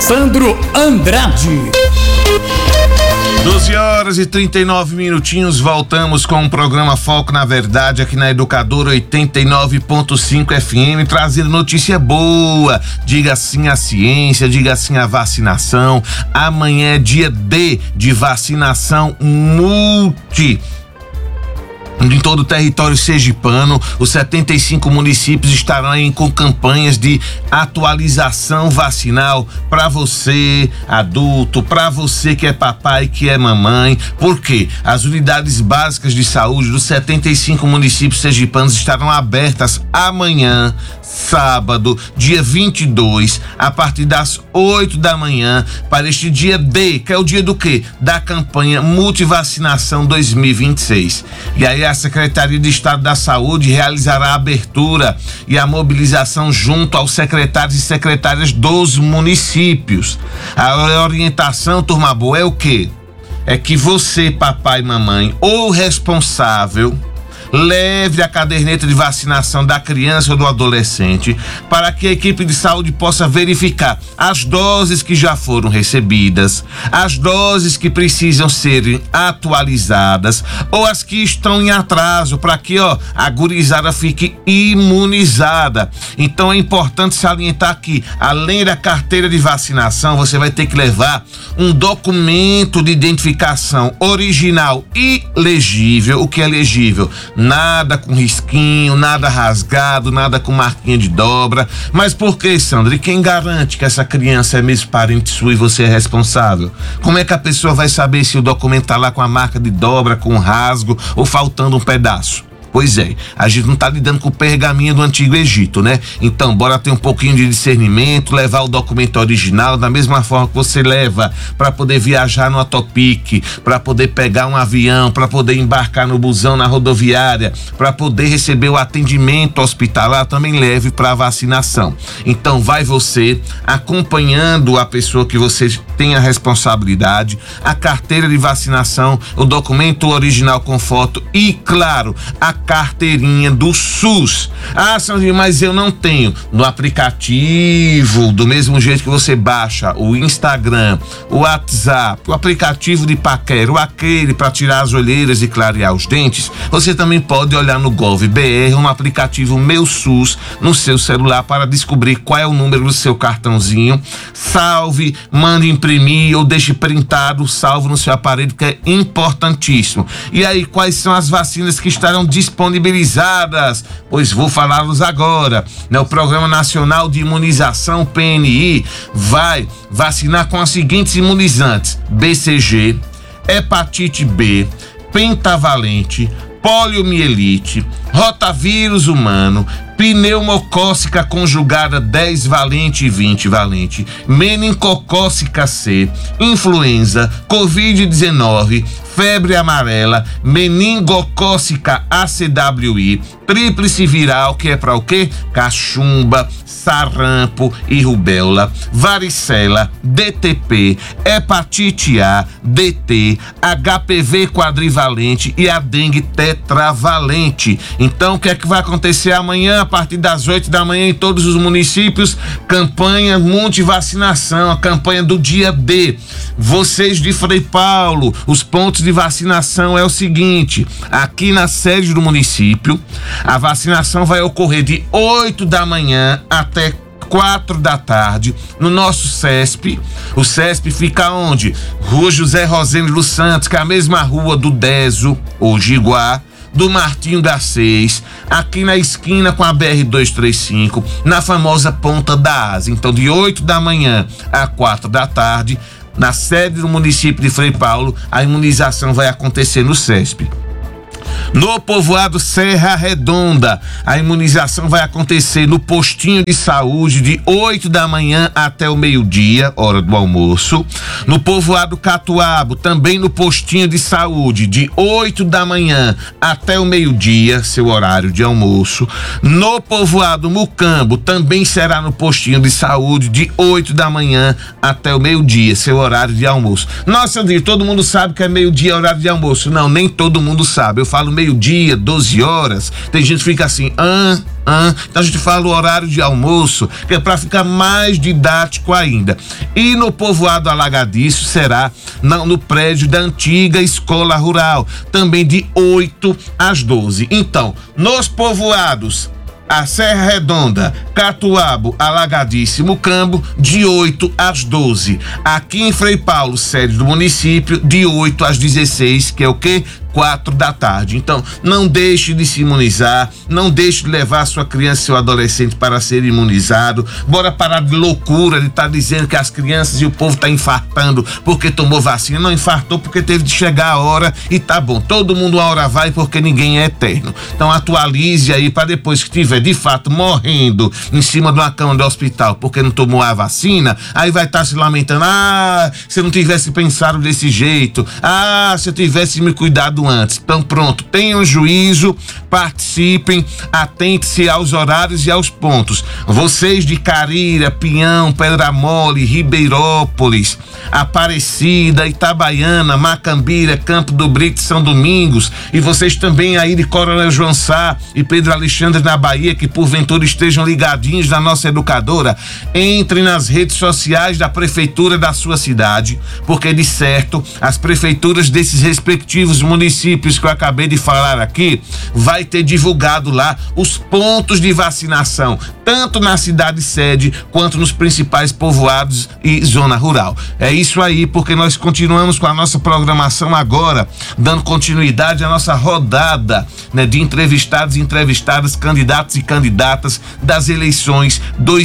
Sandro Andrade. 12h39, voltamos com o programa Foco na Verdade aqui na Educadora 89.5 FM, trazendo notícia boa. Diga sim à ciência, diga sim à vacinação. Amanhã é dia D de vacinação em todo o território sergipano. Os 75 municípios estarão aí com campanhas de atualização vacinal para você, adulto, para você que é papai, que é mamãe. Por quê? As unidades básicas de saúde dos 75 municípios sergipanos estarão abertas amanhã, sábado, dia 22, a partir das 8 da manhã, para este dia D, que é o dia do quê? Da campanha Multivacinação 2026. E aí a Secretaria de Estado da Saúde realizará a abertura e a mobilização junto aos secretários e secretárias dos municípios. A orientação, turma boa, é o quê? É que você, papai e mamãe, ou responsável, leve a caderneta de vacinação da criança ou do adolescente para que a equipe de saúde possa verificar as doses que já foram recebidas, as doses que precisam serem atualizadas ou as que estão em atraso, para que a gurizada fique imunizada. Então é importante salientar que, além da carteira de vacinação, você vai ter que levar um documento de identificação original e legível. O que é legível? Nada com risquinho, nada rasgado, nada com marquinha de dobra. Mas por que, Sandra? E quem garante que essa criança é mesmo parente sua e você é responsável? Como é que a pessoa vai saber se o documento tá lá com a marca de dobra, com rasgo ou faltando um pedaço? Pois é, a gente não tá lidando com o pergaminho do Antigo Egito, né? Então, bora ter um pouquinho de discernimento, levar o documento original da mesma forma que você leva para poder viajar no Atopic, para poder pegar um avião, para poder embarcar no busão na rodoviária, para poder receber o atendimento hospitalar, também leve para vacinação. Então, vai você acompanhando a pessoa que você tem a responsabilidade, a carteira de vacinação, o documento original com foto e, claro, a carteirinha do SUS. Ah, Sandrinho, mas eu não tenho. No aplicativo, do mesmo jeito que você baixa o Instagram, o WhatsApp, o aplicativo de paquera, ou aquele para tirar as olheiras e clarear os dentes, você também pode olhar no Gov.br, um aplicativo Meu SUS, no seu celular, para descobrir qual é o número do seu cartãozinho. Salve, mande imprimir ou deixe printado, salvo no seu aparelho, que é importantíssimo. E aí, quais são as vacinas que estarão disponibilizadas? Pois vou falá-los agora. O Programa Nacional de Imunização, PNI, vai vacinar com as seguintes imunizantes: BCG, hepatite B, pentavalente, poliomielite, rotavírus humano, pneumocócica conjugada 10 valente e 20 valente, meningocócica C, influenza, Covid-19, febre amarela, meningocócica ACWI, tríplice viral, que é para o quê? Cachumba, sarampo e rubéola, varicela, DTP, hepatite A, DT, HPV quadrivalente e a dengue tetravalente. Então, o que é que vai acontecer amanhã, a partir das 8 da manhã, em todos os municípios? Campanha multivacinação, a campanha do dia D. Vocês de Frei Paulo, os pontos de vacinação é o seguinte: aqui na sede do município, a vacinação vai ocorrer de 8 da manhã até 4 da tarde, no nosso CESP. O CESP fica onde? Rua José Rosendo dos Santos, que é a mesma rua do Deso, ou Jiguá, do Martinho Garcês, aqui na esquina com a BR-235, na famosa Ponta da Asa. Então, de 8 da manhã a 4 da tarde, na sede do município de Frei Paulo, a imunização vai acontecer no CESP. No povoado Serra Redonda, a imunização vai acontecer no postinho de saúde de 8 da manhã até o meio-dia, hora do almoço. No povoado Catuabo, também no postinho de saúde de 8 da manhã até o meio-dia, seu horário de almoço. No povoado Mucambo, também será no postinho de saúde de 8 da manhã até o meio-dia, seu horário de almoço. Nossa, André, todo mundo sabe que é meio-dia horário de almoço. Não, nem todo mundo sabe. Eu falo meio-dia, 12 horas. Tem gente que fica assim, Então a gente fala o horário de almoço, que é para ficar mais didático ainda. E no povoado Alagadiço será no prédio da antiga escola rural, também de 8 às 12. Então, nos povoados a Serra Redonda, Catuabo, Alagadiço e Mucambo, de 8 às 12. Aqui em Frei Paulo, sede do município, de 8 às 16, que é o quê? 4 da tarde. Então, não deixe de se imunizar, não deixe de levar a sua criança e seu adolescente para ser imunizado. Bora parar de loucura de estar dizendo que as crianças e o povo tá infartando porque tomou vacina. Não infartou porque teve de chegar a hora e tá bom. Todo mundo uma hora vai porque ninguém é eterno. Então, atualize aí para depois que tiver de fato morrendo em cima de uma cama do hospital porque não tomou a vacina, aí vai estar se lamentando: se eu não tivesse pensado desse jeito, se eu tivesse me cuidado antes. Então pronto, tenham juízo, participem, atente-se aos horários e aos pontos. Vocês de Carira, Pinhão, Pedra Mole, Ribeirópolis, Aparecida, Itabaiana, Macambira, Campo do Brito, São Domingos, e vocês também aí de Coronel João Sá e Pedro Alexandre na Bahia, que porventura estejam ligadinhos na nossa educadora, entrem nas redes sociais da prefeitura da sua cidade, porque de certo as prefeituras desses respectivos municípios que eu acabei de falar aqui vai ter divulgado lá os pontos de vacinação, tanto na cidade sede quanto nos principais povoados e zona rural. É isso aí, porque nós continuamos com a nossa programação agora, dando continuidade à nossa rodada, de entrevistados e entrevistadas, candidatos e candidatas das eleições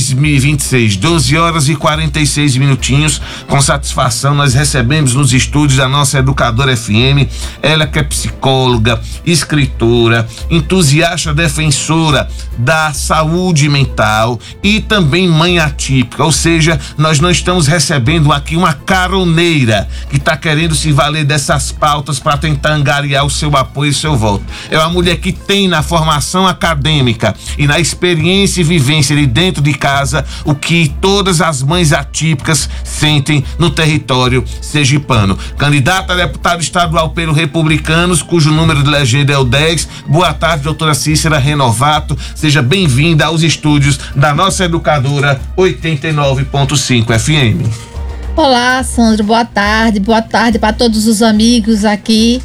2026. 12 horas e 46 minutinhos. Com satisfação, nós recebemos nos estúdios da nossa Educadora FM, ela que é psicóloga, escritora, entusiasta defensora da saúde mental e também mãe atípica, ou seja, nós não estamos recebendo aqui uma caroneira que está querendo se valer dessas pautas para tentar angariar o seu apoio e seu voto. É uma mulher que tem na formação acadêmica e na experiência e vivência de dentro de casa o que todas as mães atípicas sentem no território sergipano. Candidata a deputada estadual pelo Republicanos, cujo número de legenda é o 10. Boa tarde, doutora Cícera Renovato. Seja bem-vinda aos estúdios da nossa Educadora 89.5 FM. Olá, Sandro, boa tarde para todos os amigos aqui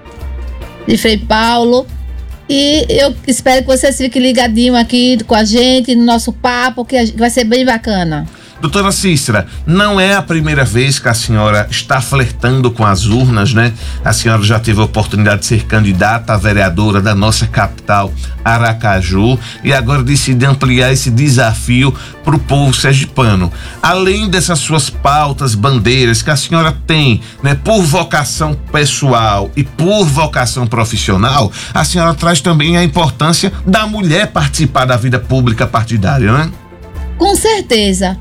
de Frei Paulo, e eu espero que vocês fiquem ligadinhos aqui com a gente no nosso papo, que vai ser bem bacana. Doutora Cícera, não é a primeira vez que a senhora está flertando com as urnas, né? A senhora já teve a oportunidade de ser candidata a vereadora da nossa capital, Aracaju, e agora decide ampliar esse desafio para o povo sergipano. Além dessas suas pautas, bandeiras que a senhora tem, por vocação pessoal e por vocação profissional, a senhora traz também a importância da mulher participar da vida pública partidária, né? Com certeza.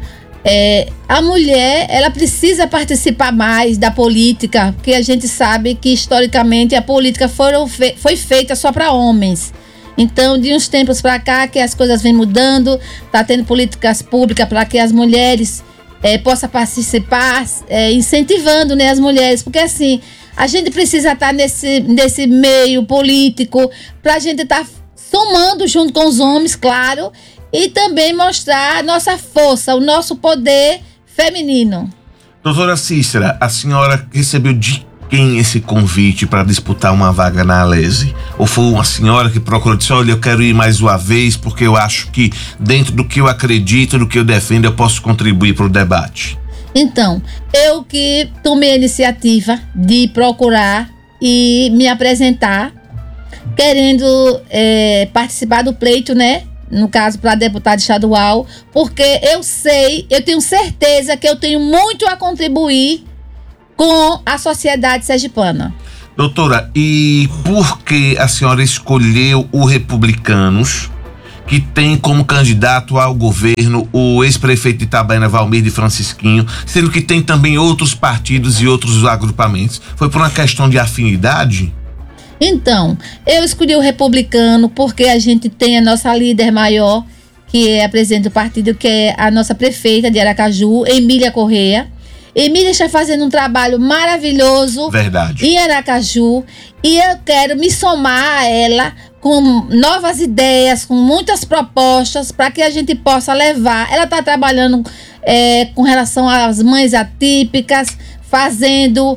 A mulher, ela precisa participar mais da política, porque a gente sabe que historicamente a política foi feita só para homens. Então, de uns tempos para cá, que as coisas vêm mudando, tá tendo políticas públicas para que as mulheres possam participar, incentivando, as mulheres, porque assim, a gente precisa estar nesse meio político para a gente estar somando junto com os homens, claro, e também mostrar a nossa força, o nosso poder feminino. Doutora Cícera, a senhora recebeu de quem esse convite para disputar uma vaga na Alese? Ou foi uma senhora que procurou e disse: olha, eu quero ir mais uma vez porque eu acho que dentro do que eu acredito, do que eu defendo, eu posso contribuir para o debate? Então, eu que tomei a iniciativa de procurar e me apresentar, querendo participar do pleito, no caso para deputado estadual, porque eu tenho certeza que eu tenho muito a contribuir com a sociedade sergipana. Doutora, e por que a senhora escolheu o Republicanos, que tem como candidato ao governo o ex-prefeito de Itabaiana, Valmir de Francisquinho, sendo que tem também outros partidos e outros agrupamentos? Foi por uma questão de afinidade? Então, eu escolhi o Republicano porque a gente tem a nossa líder maior, que é a presidente do partido, que é a nossa prefeita de Aracaju, Emília Correia. Emília está fazendo um trabalho maravilhoso. Verdade. Em Aracaju, e eu quero me somar a ela com novas ideias, com muitas propostas para que a gente possa levar. Ela está trabalhando com relação às mães atípicas, fazendo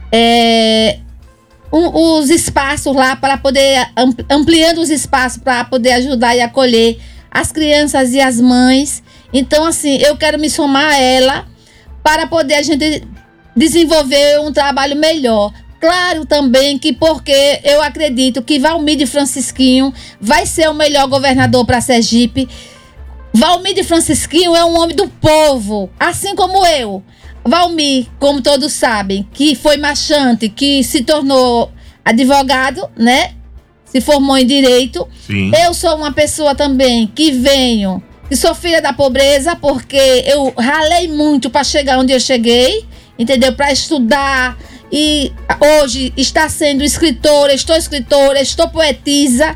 os espaços lá para poder, ampliando os espaços para poder ajudar e acolher as crianças e as mães. Então, assim, eu quero me somar a ela para poder a gente desenvolver um trabalho melhor. Claro também que porque eu acredito que Valmir de Francisquinho vai ser o melhor governador para Sergipe. Valmir de Francisquinho é um homem do povo, assim como eu. Valmir, como todos sabem, que foi marchante, que se tornou advogado, né? Se formou em direito. Sim. Eu sou uma pessoa também que sou filha da pobreza, porque eu ralei muito para chegar onde eu cheguei, entendeu? Para estudar. E hoje estou escritora, estou poetisa.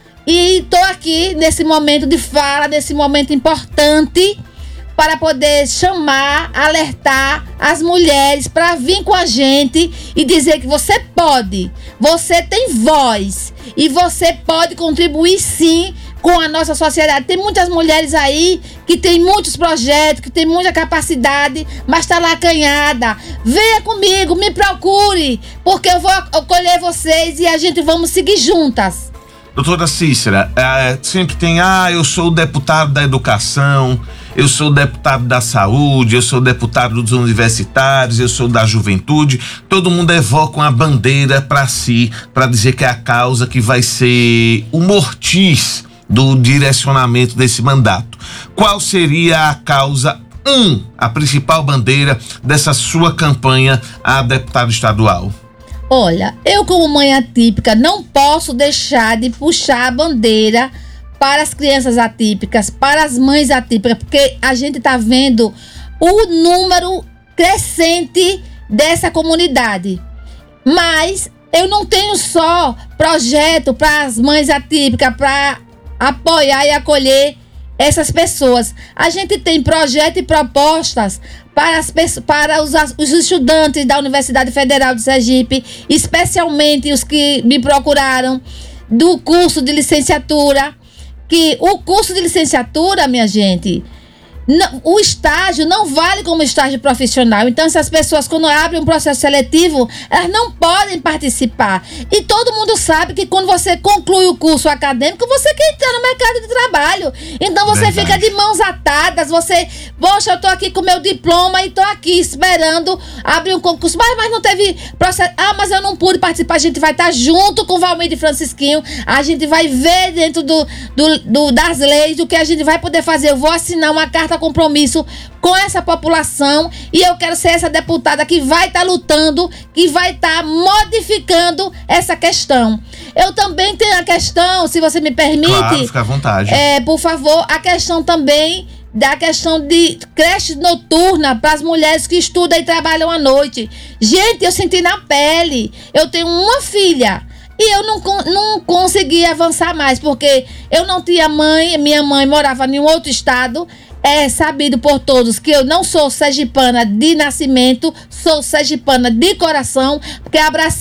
E estou aqui nesse momento de fala, nesse momento importante, para poder chamar, alertar as mulheres para vir com a gente e dizer que você pode, você tem voz e você pode contribuir sim com a nossa sociedade. Tem muitas mulheres aí que tem muitos projetos, que tem muita capacidade, mas está lá acanhada. Venha comigo, me procure, porque eu vou acolher vocês e a gente vamos seguir juntas. Doutora Cícera, sempre tem, eu sou o deputado da educação, eu sou o deputado da saúde, eu sou o deputado dos universitários, eu sou da juventude. Todo mundo evoca uma bandeira para si, para dizer que é a causa que vai ser o mortiz do direcionamento desse mandato. Qual seria a causa, a principal bandeira dessa sua campanha a deputado estadual? Olha, eu como mãe atípica não posso deixar de puxar a bandeira para as crianças atípicas, para as mães atípicas, porque a gente está vendo o número crescente dessa comunidade. Mas eu não tenho só projeto para as mães atípicas, para apoiar e acolher essas pessoas. A gente tem projeto e propostas para os estudantes da Universidade Federal de Sergipe, especialmente os que me procuraram do curso de licenciatura, que o curso de licenciatura, minha gente, o estágio não vale como estágio profissional. Então essas pessoas, quando abrem um processo seletivo, elas não podem participar. E todo mundo sabe que quando você conclui o curso acadêmico, você quer entrar no mercado de trabalho. Então você fica de mãos atadas. Poxa, eu tô aqui com meu diploma e tô aqui esperando abrir um concurso, mas não teve processo. Mas eu não pude participar. A gente vai estar junto com o Valmir de Francisquinho. A gente vai ver dentro das leis o que a gente vai poder fazer. Eu vou assinar uma carta compromisso com essa população e eu quero ser essa deputada que vai estar lutando, que vai estar modificando essa questão. Eu também tenho a questão, se você me permite, claro, fica à vontade. Por favor, a questão também da questão de creche noturna para as mulheres que estudam e trabalham à noite. Gente, eu senti na pele. Eu tenho uma filha e eu não consegui avançar mais, porque eu não tinha mãe, minha mãe morava em um outro estado. É sabido por todos que eu não sou sergipana de nascimento, sou sergipana de coração, porque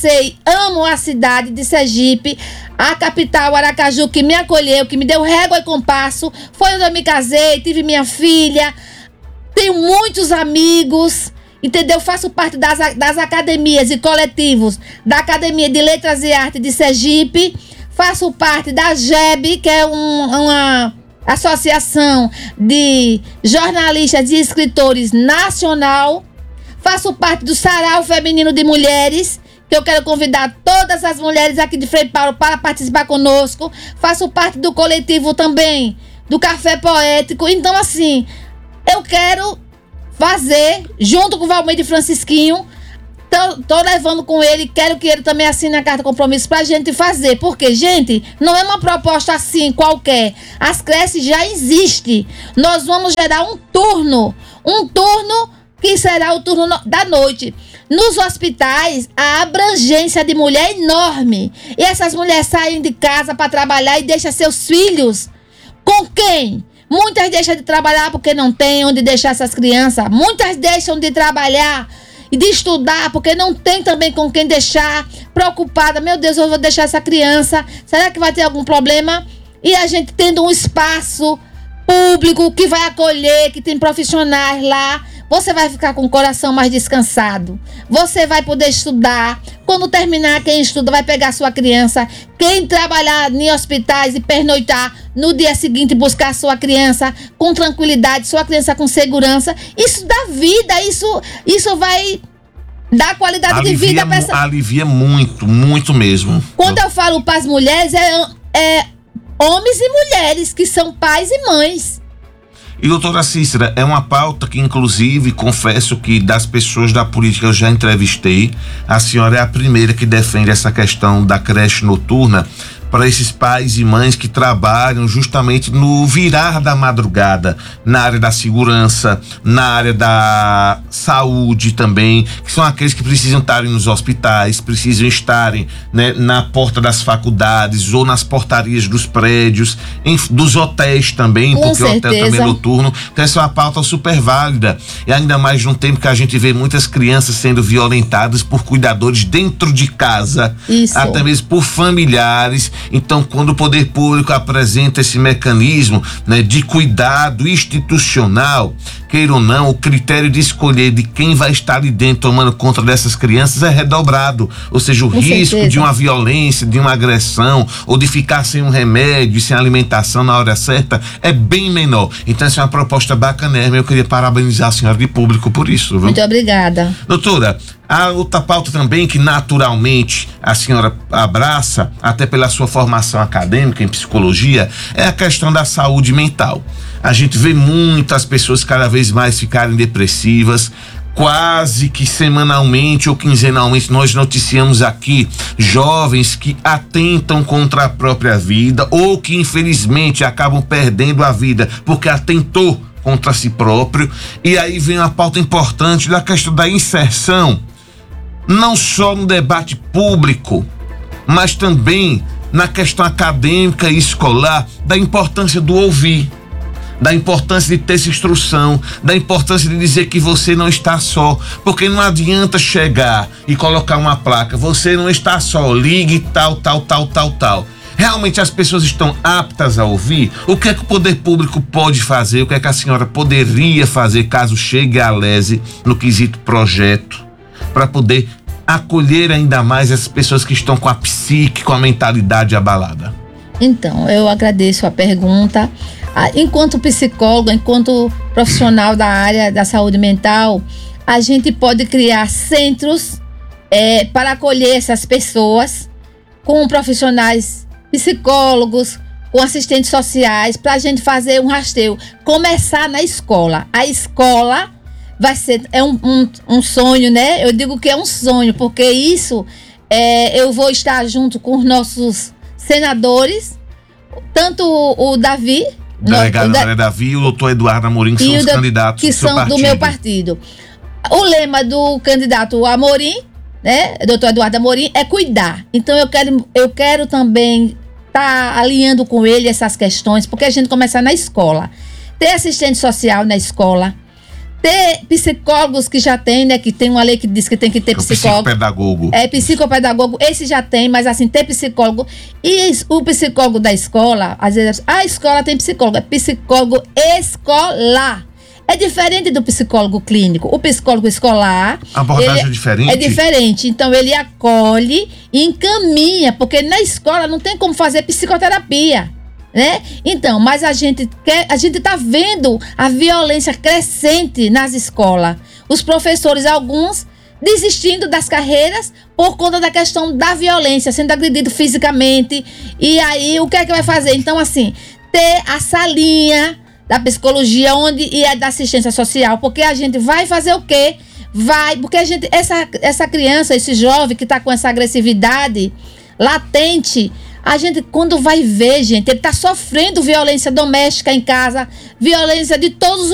amo a cidade de Sergipe, a capital Aracaju, que me acolheu, que me deu régua e compasso. Foi onde eu me casei, tive minha filha, tenho muitos amigos, entendeu? Faço parte das academias e coletivos da Academia de Letras e Artes de Sergipe, faço parte da GEB, que é uma Associação de Jornalistas e Escritores Nacional. Faço parte do Sarau Feminino de Mulheres, que eu quero convidar todas as mulheres aqui de Frei Paulo para participar conosco. Faço parte do coletivo também do Café Poético. Então, assim, eu quero fazer, junto com o Valmir de Francisquinho, tô levando com ele, quero que ele também assine a carta de compromisso pra gente fazer, porque, gente, não é uma proposta assim qualquer. As creches já existem. Nós vamos gerar um turno que será o turno da noite. Nos hospitais, a abrangência de mulher é enorme. E essas mulheres saem de casa para trabalhar e deixam seus filhos com quem? Muitas deixam de trabalhar porque não tem onde deixar essas crianças. Muitas deixam de trabalhar e de estudar, porque não tem também com quem deixar, preocupada, meu Deus, eu vou deixar essa criança, será que vai ter algum problema? E a gente tendo um espaço público que vai acolher, que tem profissionais lá, você vai ficar com o coração mais descansado, você vai poder estudar. Quando terminar, quem estuda vai pegar sua criança, quem trabalhar em hospitais e pernoitar, no dia seguinte buscar sua criança com tranquilidade, sua criança com segurança. Isso dá vida, isso vai dar qualidade de vida para essa... Alivia muito, muito mesmo. Quando eu falo para as mulheres, é homens e mulheres que são pais e mães. E doutora Cícera, é uma pauta que inclusive, confesso que das pessoas da política eu já entrevistei, a senhora é a primeira que defende essa questão da creche noturna para esses pais e mães que trabalham justamente no virar da madrugada, na área da segurança, na área da saúde também, que são aqueles que precisam estarem nos hospitais, precisam estarem, né, na porta das faculdades ou nas portarias dos prédios, dos hotéis também, porque o hotel também é noturno. Então essa é uma pauta super válida, e ainda mais num tempo que a gente vê muitas crianças sendo violentadas por cuidadores dentro de casa, até mesmo por familiares. Então, quando o poder público apresenta esse mecanismo, né, de cuidado institucional, queira ou não, o critério de escolher de quem vai estar ali dentro tomando conta dessas crianças é redobrado. Ou seja, o risco de uma violência, de uma agressão, ou de ficar sem um remédio, sem alimentação na hora certa, é bem menor. Então, essa é uma proposta bacanérrima. Eu queria parabenizar a senhora de público por isso, viu? Muito obrigada. Doutora, a outra pauta também que naturalmente a senhora abraça, até pela sua formação acadêmica em psicologia, é a questão da saúde mental. A gente vê muitas pessoas cada vez mais ficarem depressivas. Quase que semanalmente ou quinzenalmente nós noticiamos aqui jovens que atentam contra a própria vida ou que infelizmente acabam perdendo a vida porque atentou contra si próprio. E aí vem uma pauta importante da questão da inserção, não só no debate público, mas também na questão acadêmica e escolar, da importância do ouvir, da importância de ter essa instrução, da importância de dizer que você não está só, porque não adianta chegar e colocar uma placa, você não está só, ligue tal. Realmente as pessoas estão aptas a ouvir? O que é que o poder público pode fazer? O que é que a senhora poderia fazer caso chegue à LESE no quesito projeto, para poder acolher ainda mais essas pessoas que estão com a psique, com a mentalidade abalada? Então, eu agradeço a pergunta. Enquanto psicólogo, enquanto profissional da área da saúde mental, a gente pode criar centros para acolher essas pessoas com profissionais psicólogos, com assistentes sociais, para a gente fazer um rastreio. Começar na escola. A escola vai ser um sonho, né? Eu digo que é um sonho, porque isso eu vou estar junto com os nossos senadores, tanto o Davi, delegado Davi e o doutor Eduardo Amorim, que são os candidatos que são do meu partido. O lema do candidato Amorim, né, doutor Eduardo Amorim, é cuidar. Então eu quero também estar alinhando com ele essas questões, porque a gente começa na escola. Ter assistente social na escola, ter psicólogos que já tem, né? Que tem uma lei que diz que tem que ter psicólogo. Psicopedagogo. Psicopedagogo, esse já tem, mas assim, ter psicólogo. E o psicólogo da escola, às vezes, a escola tem psicólogo, é psicólogo escolar. É diferente do psicólogo clínico. O psicólogo escolar... A abordagem é diferente? É diferente. Então, ele acolhe e encaminha, porque na escola não tem como fazer psicoterapia, né? Então, mas a gente tá vendo a violência crescente nas escolas. Os professores, alguns, desistindo das carreiras por conta da questão da violência, sendo agredido fisicamente. E aí, o que é que vai fazer? Então, assim, ter a salinha da psicologia e da assistência social, porque a gente vai fazer o quê? Porque a gente, essa criança, esse jovem que tá com essa agressividade latente, a gente, quando vai ver, gente, ele tá sofrendo violência doméstica em casa, violência de todos os